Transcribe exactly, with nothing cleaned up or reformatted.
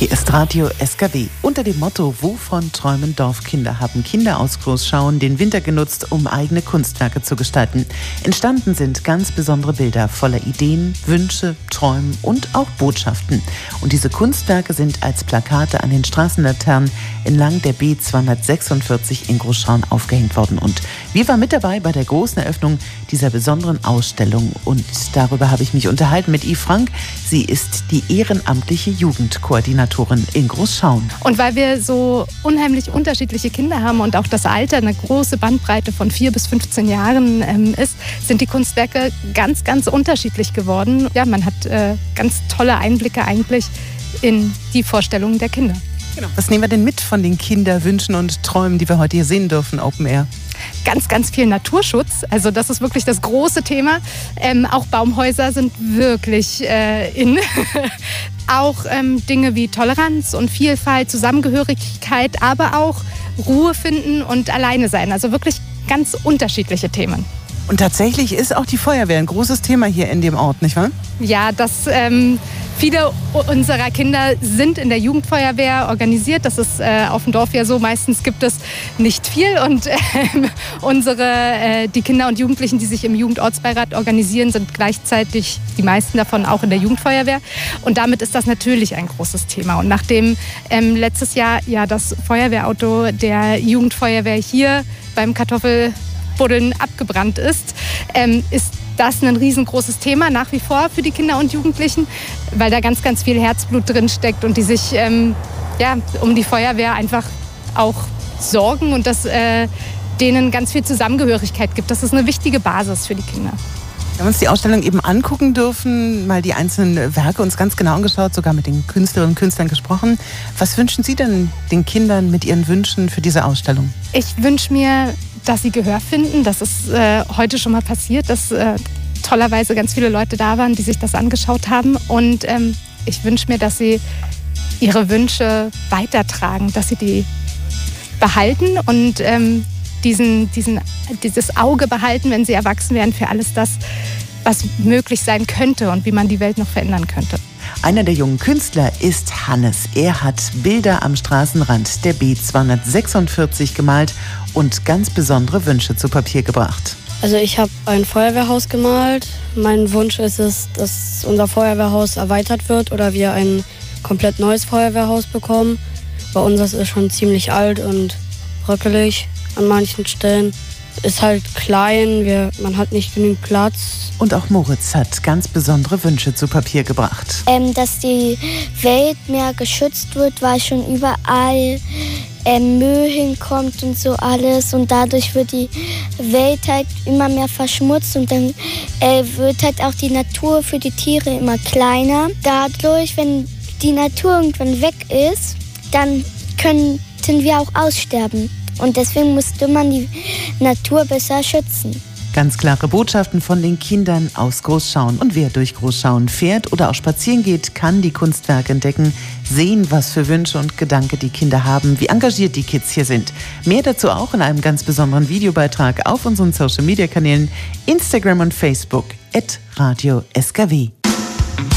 Hier ist Radio S K W. Unter dem Motto Wovon träumen Dorfkinder haben Kinder aus Großschauen den Winter genutzt, um eigene Kunstwerke zu gestalten. Entstanden sind ganz besondere Bilder voller Ideen, Wünsche, Träumen und auch Botschaften. Und diese Kunstwerke sind als Plakate an den Straßenlaternen entlang der B zweihundertsechsundvierzig in Großschauen aufgehängt worden. Und wir waren mit dabei bei der großen Eröffnung dieser besonderen Ausstellung. Und darüber habe ich mich unterhalten mit Yves Frank. Sie ist die ehrenamtliche Jugendkoordinatorin in Großschauen. Und weil wir so unheimlich unterschiedliche Kinder haben und auch das Alter eine große Bandbreite von vier bis fünfzehn Jahren ähm, ist, sind die Kunstwerke ganz, ganz unterschiedlich geworden. Ja, man hat äh, ganz tolle Einblicke eigentlich in die Vorstellungen der Kinder. Genau. Was nehmen wir denn mit von den Kinderwünschen und Träumen, die wir heute hier sehen dürfen, Open Air? Ganz, ganz viel Naturschutz. Also das ist wirklich das große Thema. Ähm, auch Baumhäuser sind wirklich äh, in. Auch ähm, Dinge wie Toleranz und Vielfalt, Zusammengehörigkeit, aber auch Ruhe finden und alleine sein. Also wirklich ganz unterschiedliche Themen. Und tatsächlich ist auch die Feuerwehr ein großes Thema hier in dem Ort, nicht wahr? Ja, das, ähm, viele unserer Kinder sind in der Jugendfeuerwehr organisiert. Das ist äh, auf dem Dorf ja so. Meistens gibt es nicht viel. Und äh, unsere, äh, die Kinder und Jugendlichen, die sich im Jugendortsbeirat organisieren, sind gleichzeitig die meisten davon auch in der Jugendfeuerwehr. Und damit ist das natürlich ein großes Thema. Und nachdem ähm, letztes Jahr ja das Feuerwehrauto der Jugendfeuerwehr hier beim Kartoffel Buddeln abgebrannt ist, ähm, ist das ein riesengroßes Thema nach wie vor für die Kinder und Jugendlichen, weil da ganz, ganz viel Herzblut drin steckt und die sich ähm, ja, um die Feuerwehr einfach auch sorgen und dass äh, denen ganz viel Zusammengehörigkeit gibt. Das ist eine wichtige Basis für die Kinder. Wir haben uns die Ausstellung eben angucken dürfen, mal die einzelnen Werke uns ganz genau angeschaut, sogar mit den Künstlerinnen und Künstlern gesprochen. Was wünschen Sie denn den Kindern mit ihren Wünschen für diese Ausstellung? Ich wünsche mir, dass sie Gehör finden. Das ist äh, heute schon mal passiert, dass äh, tollerweise ganz viele Leute da waren, die sich das angeschaut haben. Und ähm, ich wünsche mir, dass sie ihre Wünsche weitertragen, dass sie die behalten und ähm, diesen, diesen, dieses Auge behalten, wenn sie erwachsen werden, für alles das, was möglich sein könnte und wie man die Welt noch verändern könnte. Einer der jungen Künstler ist Hannes. Er hat Bilder am Straßenrand der B zweihundertsechsundvierzig gemalt und ganz besondere Wünsche zu Papier gebracht. Also ich habe ein Feuerwehrhaus gemalt. Mein Wunsch ist es, dass unser Feuerwehrhaus erweitert wird oder wir ein komplett neues Feuerwehrhaus bekommen. Bei uns ist schon ziemlich alt und bröckelig an manchen Stellen. Ist halt klein, wir, man hat nicht genügend Platz. Und auch Moritz hat ganz besondere Wünsche zu Papier gebracht. Ähm, dass die Welt mehr geschützt wird, weil schon überall ähm, Müll hinkommt und so alles. Und dadurch wird die Welt halt immer mehr verschmutzt und dann äh, wird halt auch die Natur für die Tiere immer kleiner. Dadurch, wenn die Natur irgendwann weg ist, dann könnten wir auch aussterben. Und deswegen musste man die Natur besser schützen. Ganz klare Botschaften von den Kindern aus Großschauen. Und wer durch Großschauen fährt oder auch spazieren geht, kann die Kunstwerke entdecken, sehen, was für Wünsche und Gedanken die Kinder haben, wie engagiert die Kids hier sind. Mehr dazu auch in einem ganz besonderen Videobeitrag auf unseren Social-Media-Kanälen Instagram und Facebook at Radio S K W.